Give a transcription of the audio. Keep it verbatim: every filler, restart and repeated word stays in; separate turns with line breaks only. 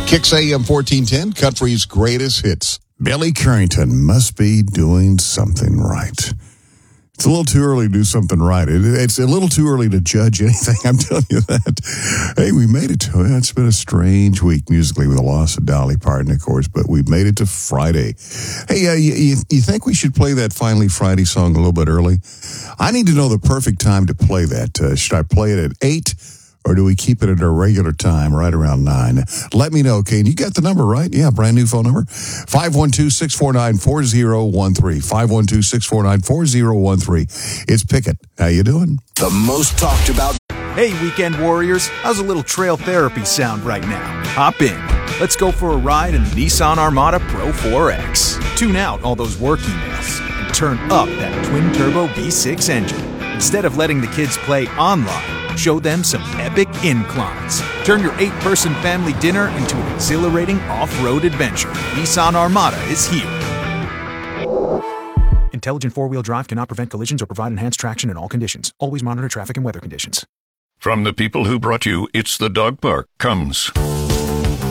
Kicks A M fourteen ten, country's greatest hits. Billy Currington must be doing something right. It's a little too early to do something right. It, it's a little too early to judge anything, I'm telling you that. Hey, we made it to it. It's been a strange week musically with the loss of Dolly Parton, of course, but we've made it to Friday. Hey, uh, you, you, you think we should play that Finally Friday song a little bit early? I need to know the perfect time to play that. Uh, should I play it at eight? Or do we keep it at our regular time, right around nine? Let me know, okay? And you got the number, right? Yeah, brand new phone number. five one two, six four nine, four zero one three. five one two, six four nine, four zero one three. It's Pickett. How you doing?
The most talked about.
Hey, weekend warriors. How's a little trail therapy sound right now? Hop in. Let's go for a ride in the Nissan Armada Pro four X. Tune out all those work emails and turn up that twin-turbo V six engine. Instead of letting the kids play online, show them some epic inclines. Turn your eight-person family dinner into an exhilarating off-road adventure. Nissan Armada is here. Intelligent four-wheel drive cannot prevent collisions or provide enhanced traction in all conditions. Always monitor traffic and weather conditions.
From the people who brought you It's the Dog Park comes